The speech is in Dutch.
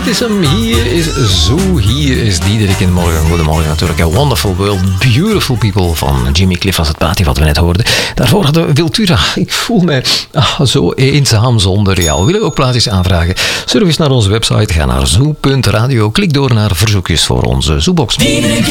dit is hem. Hier is Zoo. Hier is Diederik in Morgen. Goedemorgen natuurlijk. A Wonderful World, Beautiful People van Jimmy Cliff was het plaatje wat we net hoorden. Daarvoor hadden we Wiltura. Ik voel mij zo eenzaam zonder jou. Willen we ook plaatjes aanvragen? Surf eens naar onze website. Ga naar zoo.radio. Klik door naar verzoekjes voor onze Zoobox.